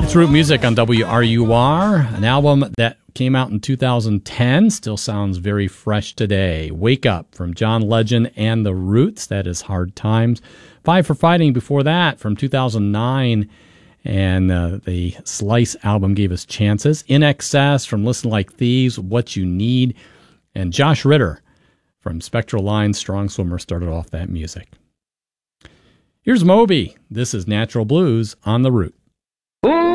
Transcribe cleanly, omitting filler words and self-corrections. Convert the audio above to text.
It's Root Music on WRUR, an album that came out in 2010, still sounds very fresh today. Wake Up from John Legend and the Roots, that is Hard Times. Five for Fighting before that from 2009, and the Slice album gave us Chances. In Excess from Listen Like Thieves, What You Need, and Josh Ritter from Spectral Lines, Strong Swimmer started off that music. Here's Moby. This is Natural Blues on the Root. Ooh.